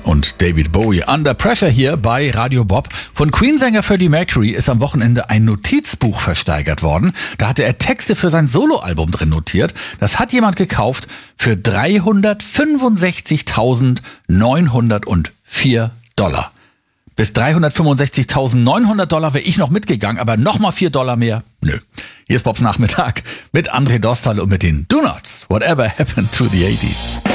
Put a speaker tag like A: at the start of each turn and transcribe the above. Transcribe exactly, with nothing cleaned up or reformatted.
A: und David Bowie. Under Pressure hier bei Radio Bob. Von Queen-Sänger Freddie Mercury ist am Wochenende ein Notizbuch versteigert worden. Da hatte er Texte für sein Soloalbum drin notiert. Das hat jemand gekauft für dreihundertfünfundsechzigtausendneunhundertvier Dollar. Bis dreihundertfünfundsechzigtausendneunhundert Dollar wäre ich noch mitgegangen, aber nochmal vier Dollar mehr? Nö. Hier ist Bobs Nachmittag mit André Dostal und mit den Do Nots. Whatever happened to the eighties?